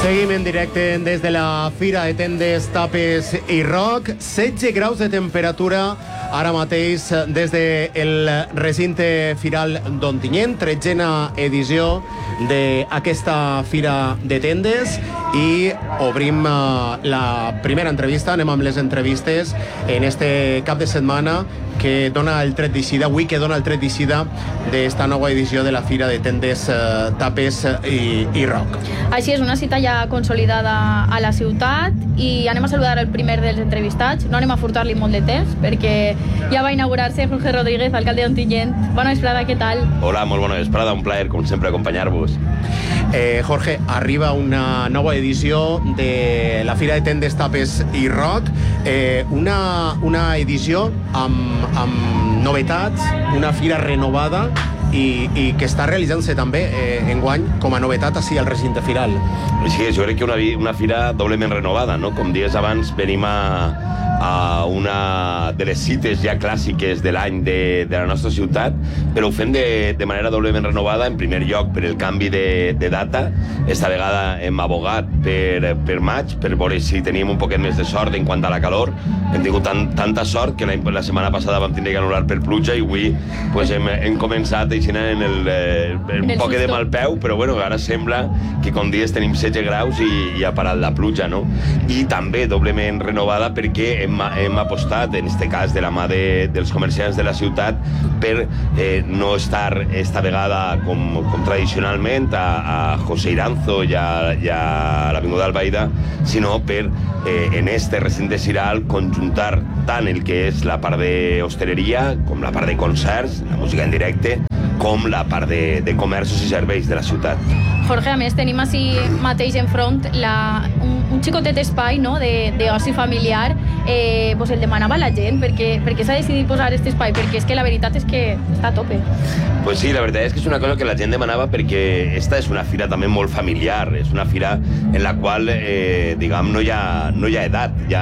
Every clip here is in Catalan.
Seguim en directe des de la Fira de Tendes, Tapes i Rock. 16 graus de temperatura ara mateix des del recinte firal d'Ontinyent, 13a edició d'aquesta Fira de Tendes, i obrim la primera entrevista. Anem amb les entrevistes en este cap de setmana que dona el tret d'eixida, avui que dona el tret d'eixida d'esta nova edició de la Fira de Tendes, Tapes i Rock. Així és, una cita ja consolidada a la ciutat, i anem a saludar el primer dels entrevistats. No anem a furtar-li molt de temps perquè ja va inaugurar-se Jorge Rodríguez, alcalde d'Ontinyent. Bona vesprada, què tal? Hola, molt bona vesprada, un plaer com sempre acompanyar-vos. Jorge, arriba una nova edició de la Fira de Tendes, Tapes i Rock, una edició amb novetats, una fira renovada i que està realitzant-se també enguany com a novetat així al recinte firal. Sí, jo crec que una fira doblement renovada, no? Com dies abans, venim a una de les cites ja clàssiques de l'any de la nostra ciutat, però ho fem de manera doblement renovada. En primer lloc, per el canvi de data. Esta vegada hem abogat per maig, per veure si teníem un poquet més de sort en quant a la calor. Hem tingut tanta sort que la setmana passada vam tindre que anul·lar per pluja, i avui pues, hem començat així en un poc de mal peu, però bueno, ara sembla que com dies tenim 16 graus i ha parat la pluja, no? I també doblement renovada perquè hem apostat, en este cas de la mà dels comerciants de la ciutat, per no estar esta vegada com tradicionalment a José Iranzo i a l'Avinguda Albaida, sinó per en este recinte firal conjuntar tant el que és la part d'hostaleria com la part de concerts, la música en directe, com la part de comerços i serveis de la ciutat. Jorge, a més, tenim així mateix enfront un xicotet espai, no?, d'oci familiar. Pues el demanava la gent, perquè s'ha decidit posar aquest espai, perquè és que la veritat és que està a tope. Pues sí, la veritat és que és una cosa que la gent demanava, perquè esta és una fira també molt familiar, és una fira en la qual, diguem, no hi ha edat, hi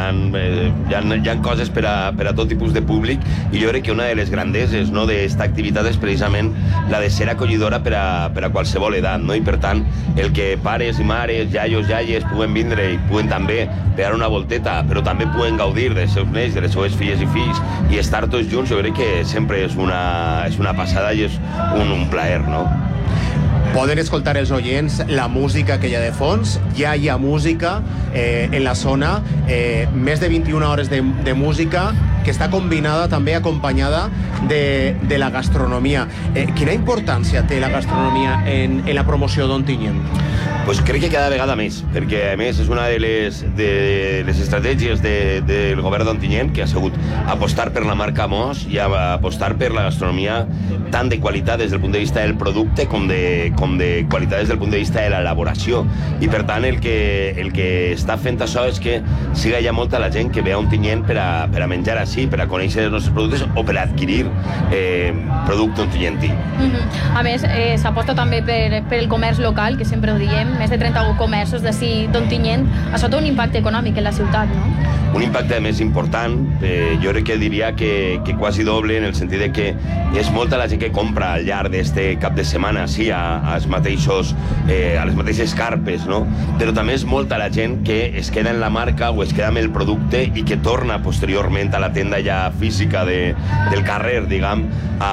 ha coses per a tot tipus de públic, i jo crec que una de les grandeses, no, d'esta activitat és precisament la de ser acollidora per a qualsevol edat, no? I per tant, el que pares i mares, iaios, iaies puguen vindre i puguen també pegar una volteta, però també puguen gaudir dels seus nets, de les seves filles i fills, i estar tots junts, jo crec que sempre és una passada i és un plaer, no? Poden escoltar els oients la música que hi ha de fons. Ja hi ha música en la zona, més de 21 hores de música que està combinada, també acompanyada de la gastronomia. Quina importància té la gastronomia en la promoció d'Ontinyent? Pues crec que cada vegada més, perquè a més és una de les estratègies del govern d'Ontinyent, que ha sigut apostar per la marca Mos i apostar per la gastronomia tant de qualitat des del punt de vista del producte com de qualitat des del punt de vista de l'elaboració. I per tant el que està fent això és que siga ja molta la gent que ve a Ontinyent per a menjar així, per a conèixer els nostres productes o per a adquirir producte ontinyentí. A més, s'aposta també per el comerç local, que sempre ho diem, més de 31 comerços d'ací d'Ontinyent. Això té un impacte econòmic en la ciutat, no? Un impacte més important, jo crec que diria que quasi doble, en el sentit de que és molta la gent que compra al llarg d'este cap de setmana, sí, a les mateixes carpes, no? Però també és molta la gent que es queda en la marca o es queda amb el producte i que torna posteriorment a la tenda ja física del carrer, diguem,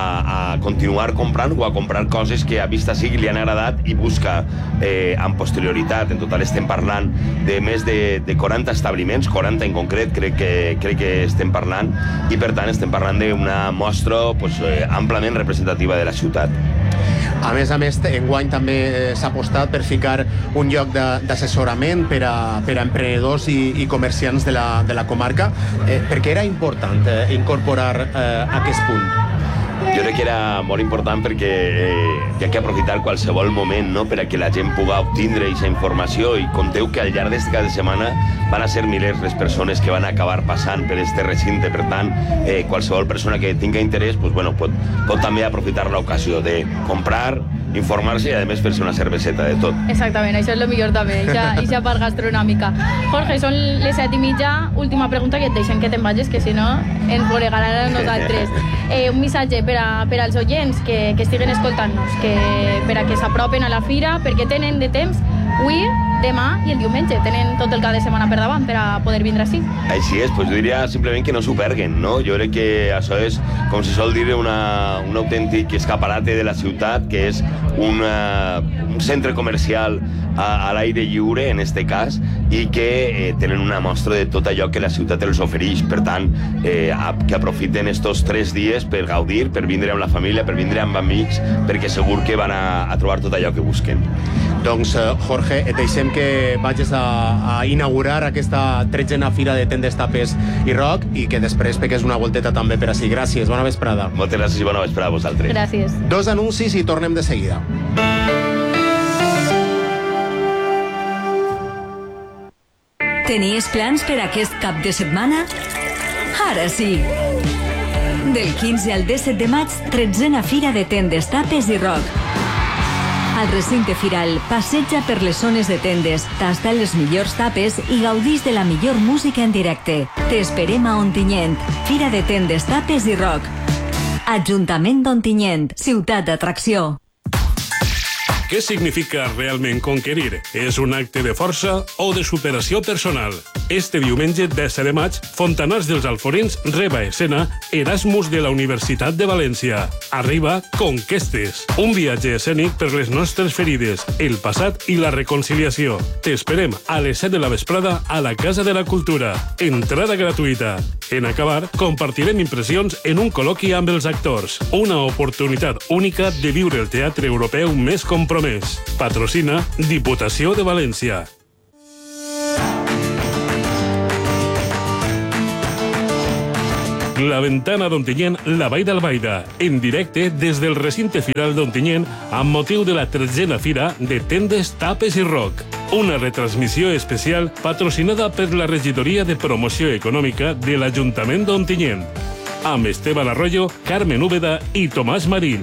a continuar comprant o a comprar coses que a vista sigui li han agradat i busca amb posterioritat. En total estem parlant de més de 40 establiments, 40 en concret crec que estem parlant, i per tant estem parlant d'una mostra amplament representativa de la ciutat. A més, enguany també s'ha apostat per ficar un lloc d'assessorament per a emprenedors i comerciants de la comarca. Per què era important incorporar aquest punt? Jo crec que era molt important perquè hi ha que aprofitar qualsevol moment, no?, per a que la gent pugui obtindre aquesta informació, i compteu que al llarg d'aquest cap de setmana van a ser milers les persones que van acabar passant per este recinte. Per tant, qualsevol persona que tingui interès pot també aprofitar l'ocasió de comprar, informar-se i a més fer-se una cerveseta de tot. Exactament, això és el millor també, ixa part gastronòmica. Jorge, són les 7:30, última pregunta que et deixem que te'n vagis, que si no ens voregaran a nosaltres. Un missatge per als oients que estiguen escoltant-nos, per a que s'apropen a la fira, perquè tenen de temps avui demà i el diumenge. Tenen tot el cap de setmana per davant per a poder vindre així. Així és, doncs jo diria simplement que no s'ho perguen, no? Jo crec que això és, com se sol dir, un autèntic escaparate de la ciutat, que és un centre comercial a l'aire lliure, en este cas, i que tenen una mostra de tot allò que la ciutat els ofereix. Per tant, que aprofiten estos 3 dies per gaudir, per vindre amb la família, per vindre amb amics, perquè segur que van a trobar tot allò que busquen. Doncs, Jorge, et deixem que vagis a inaugurar aquesta 13a Fira de Tendes, Tapes i Rock i que després pegues una volteta també per així. Gràcies, bona vesprada. Moltes gràcies i bona vesprada a vosaltres. Gràcies. 2 anuncis i tornem de seguida. Tenies plans per aquest cap de setmana? Ara sí! Del 15 al 17 de maig, 13a Fira de Tendes, Tapes i Rock. Al recinte firal, passeja per les zones de tendes, tasta les millors tapes i gaudix de la millor música en directe. T'esperem a Ontinyent, Fira de Tendes, Tapes i Rock. Ajuntament d'Ontinyent, ciutat d'atracció. Què significa realment conquerir? És un acte de força o de superació personal? Este diumenge 10 de maig, Fontanars dels Alforins reba escena Erasmus de la Universitat de València. Arriba Conquestes, un viatge escènic per les nostres ferides, el passat i la reconciliació. T'esperem a les 7 de la vesprada a la Casa de la Cultura. Entrada gratuïta. En acabar, compartirem impressions en un col·loqui amb els actors. Una oportunitat única de viure el teatre europeu més compromès. Patrocina Diputació de València. La Ventana d'Ontinyent, la Vall d'Albaida, en directe des del recinte firal d'Ontinyent amb motiu de la 13a Fira de Tendes, Tapes i Rock. Una retransmissió especial patrocinada per la Regidoria de Promoció Econòmica de l'Ajuntament d'Ontinyent. Amb Esteban Arroyo, Carmen Úbeda i Tomàs Marín.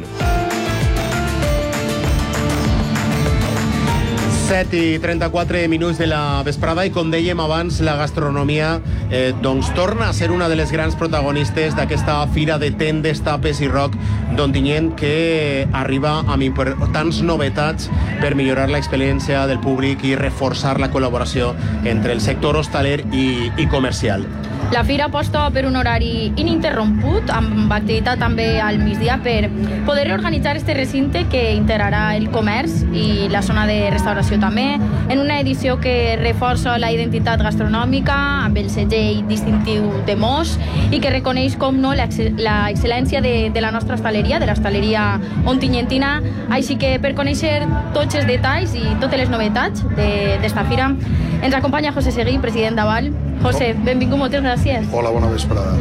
7:34 de la vesprada i, com dèiem abans, la gastronomia doncs torna a ser una de les grans protagonistes d'aquesta Fira de Tendes, Tapes i Rock d'Ontinyent, que arriba amb importants novetats per millorar l'experiència del públic i reforçar la col·laboració entre el sector hostaler i comercial. La fira aposta per un horari ininterromput, amb activitat també al migdia, per poder reorganitzar este recinte que integrarà el comerç i la zona de restauració també, en una edició que reforça la identitat gastronòmica amb el segell distintiu de Mos i que reconeix, com no, la excel·lència de la nostra hostaleria, de l'hostaleria ontinyentina. Així que per conèixer tots els detalls i totes les novetats d'esta fira, ens acompanya José Seguí, president d'Aval. José, benvingut, moltes gràcies. Hola, bona vesprada.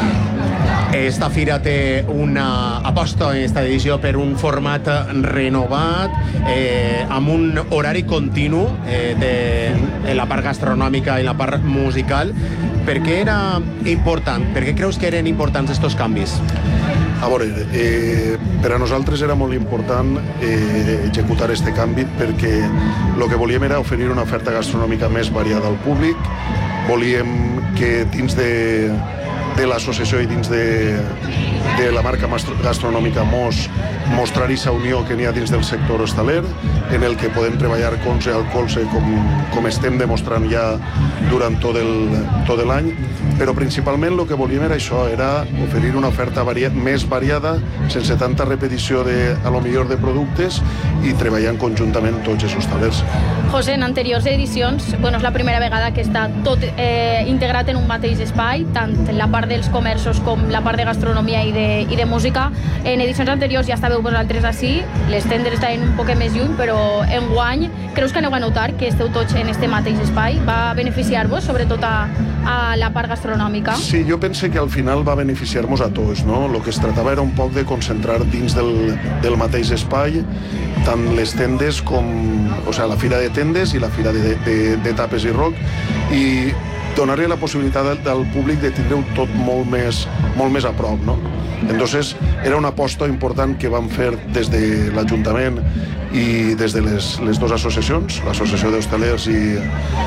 Esta fira té una aposta en esta edició per un format renovat, amb un horari continu de la part gastronòmica i la part musical. Per què era important? Per què creus que eren importants estos canvis? A veure, per a nosaltres era molt important executar este canvi perquè el que volíem era oferir una oferta gastronòmica més variada al públic. Volíem que dins de l'associació i dins de la marca gastronòmica Mos mostrar aquesta unió que n'hi ha dins del sector hostaler, en el que podem treballar colze al colze com estem demostrant ja durant tot l'any, però principalment el que volíem era això, era oferir una oferta més variada, sense tanta repetició a lo millor de productes i treballant conjuntament tots els hostalers. José, en anteriors edicions, és la primera vegada que està tot integrat en un mateix espai, tant la part dels comerços com la part de gastronomia i de música. En edicions anteriors ja estàveu vosaltres així, les tendes estaven un poc més lluny, però enguany creus que aneu a notar que esteu tots en este mateix espai? Va beneficiar-vos, sobretot a la part gastronòmica? Sí, jo pense que al final va beneficiar-nos a tots, no? El que es tractava era un poc de concentrar dins del mateix espai tant les tendes com la fira de tendes i la fira de tapes i rock, i donar-li la possibilitat al públic de tindre-ho tot molt més a prop, no? Entonces, era una aposta important que vam fer des de l'Ajuntament i des de les dues associacions, l'Associació d'Hostalers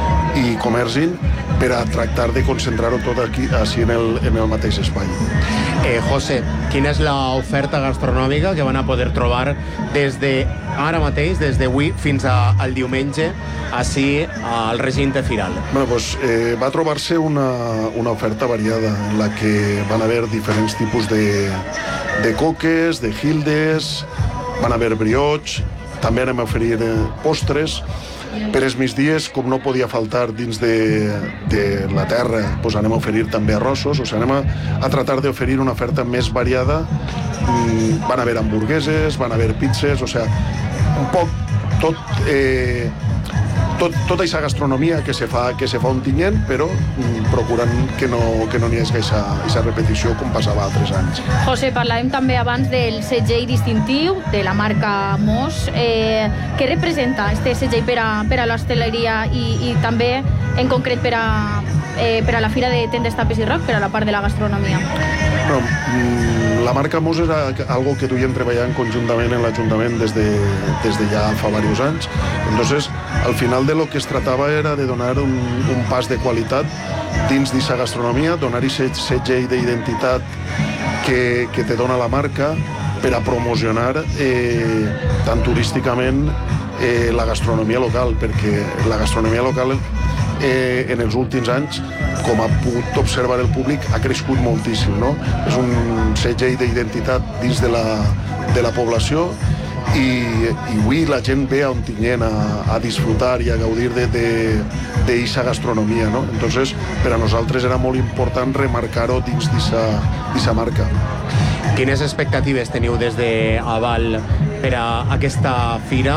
i Comerçin, per a tractar de concentrar-ho tot aquí, així en el mateix espai. José, quina és l'oferta gastronòmica que van a poder trobar des de ara mateix, des d'avui fins al diumenge, així al recinte firal? Bueno, pues, va trobar-se una oferta variada en la que van haver diferents tipus de coques, de gildes, van haver briots, també anem a oferir postres. Per els migdies, com no podia faltar dins de la terra, doncs anem a oferir també arrossos, o sigui, anem a tratar d'oferir una oferta més variada. Van haver hamburgueses, van haver pizzas, o sigui, un poc tota aquesta gastronomia que se fa a Ontinyent, però procurant que no n'hi hagi aquesta repetició com passava altres anys. José, parlàvem també abans del segell distintiu de la marca Mos. Què representa este segell per a l'hostaleria i també en concret per a la Fira de Tendes, Tapes i Rock, per a la part de la gastronomia? No, la marca Mos era algo que duien treballant conjuntament en l'Ajuntament des de ja fa diversos anys. Entonces, al final de lo que es tratava era de donar un pas de qualitat dins d'aquesta gastronomia, donar aquest segell d'identitat que te dona la marca per a promocionar tant turísticament la gastronomia local, perquè la gastronomia local en els últims anys, com ha pogut observar el públic, ha crescut moltíssim, no? És un segell d'identitat dins de la població i avui la gent ve a Ontinyent a disfrutar i a gaudir d'aquesta gastronomia, no? Entonces, per a nosaltres era molt important remarcar-ho dins d'aquesta marca. Quines expectatives teniu des d'Aval per a aquesta fira,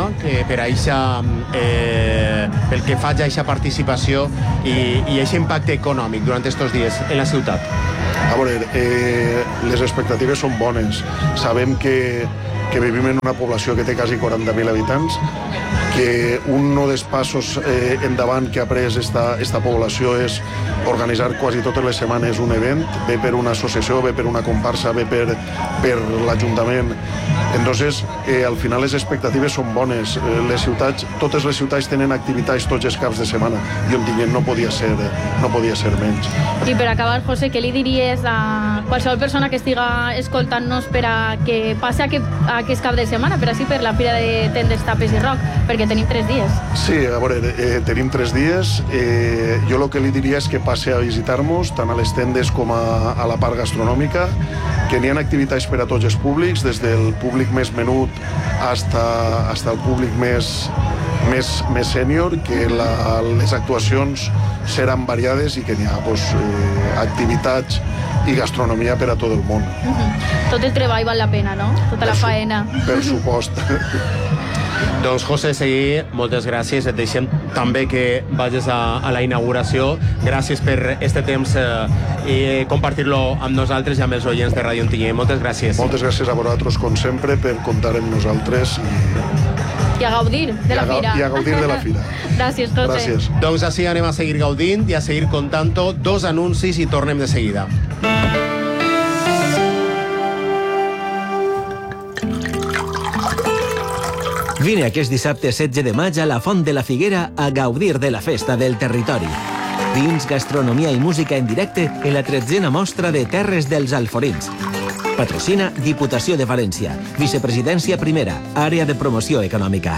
pel que faig a aquesta participació i aquest impacte econòmic durant aquests dies en la ciutat? A veure, les expectatives són bones. Sabem que vivim en una població que té quasi 40.000 habitants, que un dels passos endavant que ha pres esta població és organitzar quasi totes les setmanes un event, bé per una associació, bé per una comparsa, bé per l'Ajuntament. Entonces, al final les expectatives són bones. Totes les ciutats tenen activitats tots els caps de setmana i Ontinyent no podia ser menys. I per acabar, José, què li diries a qualsevol persona que estiga escoltant-nos per a que passi aquest cap de setmana, per així per la Fira de Tendes, Tapes i Rock, perquè tenim 3 dies? Sí, a veure, tenim 3 dies. Jo el que li diria és que passi a visitar-nos, tant a les tendes com a la part gastronòmica, que n'hi ha activitats per a tots els públics, des del públic més menut fins al públic més sènior, que les actuacions seran variades i que n'hi ha activitats i gastronomia per a tot el món. Tot el treball val la pena, no? Tota la faena. Per supost. Doncs, José Seguí, moltes gràcies. Et deixem també que vagis a la inauguració. Gràcies per este temps i compartir-lo amb nosaltres i amb els oients de Ràdio Ontinyent. Moltes gràcies. Moltes gràcies a vosaltres, com sempre, per comptar amb nosaltres i a gaudir de la fira. I a gaudir de la fira. Gràcies, José. Gràcies. Doncs així anem a seguir gaudint i a seguir contant-ho. 2 anuncis i tornem de seguida. Vine aquest dissabte 16 de maig a la Font de la Figuera a gaudir de la festa del territori. Vins, gastronomia i música en directe en la 13a mostra de Terres dels Alforins. Patrocina Diputació de València. Vicepresidència primera, àrea de promoció econòmica.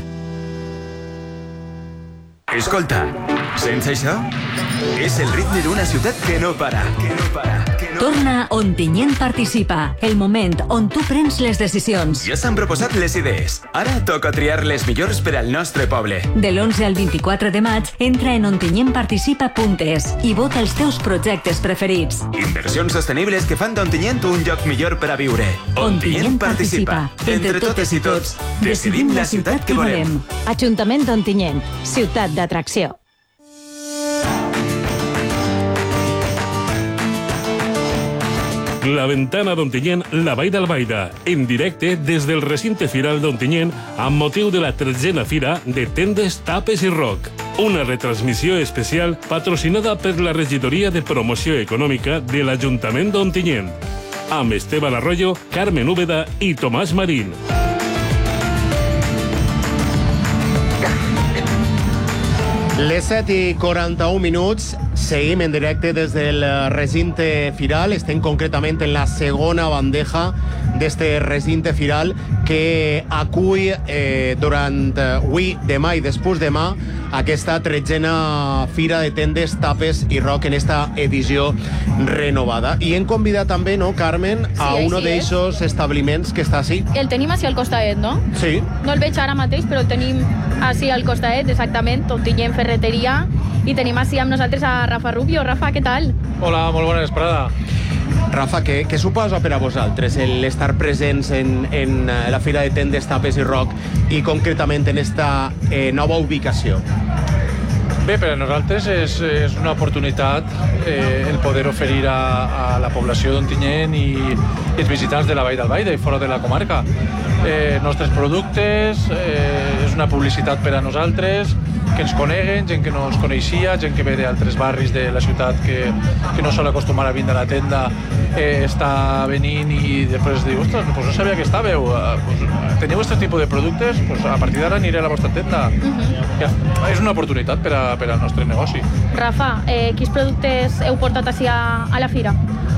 Escolta, sents això? És el ritme d'una ciutat que no para. Torna Ontinyent Participa, el moment on tu prens les decisions. Ja s'han proposat les idees. Ara toca triar les millors per al nostre poble. De l'11 al 24 de maig, entra en ontinyentparticipa.es i vota els teus projectes preferits. Inversions sostenibles que fan d'Ontinyent un lloc millor per a viure. Ontinyent Participa. Entre totes i tots, decidim la ciutat que volem. Ajuntament d'Ontinyent, ciutat d'atracció. La Ventana d'Ontinyent, la Vall d'Albaida, en directe des del recinte firal d'Ontinyent amb motiu de la 13a Fira de Tendes, Tapes i Rock. Una retransmissió especial patrocinada per la Regidoria de Promoció Econòmica de l'Ajuntament d'Ontinyent. Amb Esteban Arroyo, Carmen Úbeda i Tomàs Marín. Les 7:41 minuts, seguim en directe des del recinte firal, estem concretament en la segona bandeja d'este recinte firal que acull durant avui, demà i després demà aquesta 13a Fira de Tendes, Tapes i Rock en esta edició renovada. I hem convidat també, no, Carmen, a uno d'eixos establiments que està així. El tenim així al costadet, no? Sí. No el veig ara mateix, però el tenim així al costadet, exactament, Ontinyent Ferreteria, i tenim així amb nosaltres a Rafa Rubio. Rafa, què tal? Hola, molt bona vesprada. Rafa, què suposa per a vosaltres l'estar presents en la Fira de Tendes, Tapes i Rock i concretament en esta nova ubicació? Bé, per a nosaltres és una oportunitat el poder oferir a la població d'Ontinyent i els visitants de la Vall d'Albaida i fora de la comarca nostres productes, és una publicitat per a nosaltres, que ens coneguen, gent que no ens coneixia, gent que ve d'altres barris de la ciutat que no sol acostumar a vindre a la tenda, està venint i després diu, ostres, pues no sabia que estàveu, teniu aquest tipus de productes, pues a partir d'ara aniré a la vostra tenda. És una oportunitat per al nostre negoci. Rafa, quins productes heu portat així a la fira?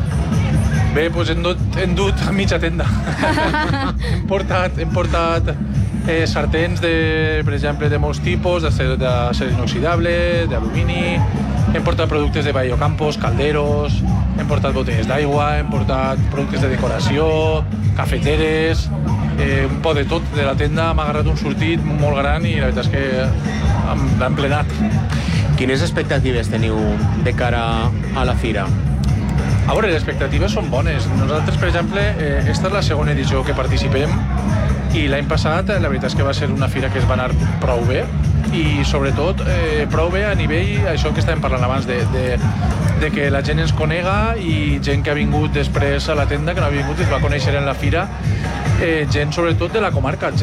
Bé, doncs hem dut a mitja tenda. Hem portat sartens, per exemple, de molts tipus, d'acer inoxidable, d'alumini, hem portat productes de Bayocampos, calderos, hem portat botelles d'aigua, hem portat productes de decoració, cafeteres, un poc de tot de la tenda. M'ha agarrat un sortit molt gran i la veritat és que l'ha emplenat. Quines expectatives teniu de cara a la fira? A veure, les expectatives són bones. Nosaltres, per exemple, esta és la segona edició que participem i l'any passat la veritat és que va ser una fira que es va anar prou bé i sobretot prou bé a nivell, això que estàvem parlant abans, de que la gent ens conega i gent que ha vingut després a la tenda, que no ha vingut i es va conèixer en la fira, gent sobretot de la comarca,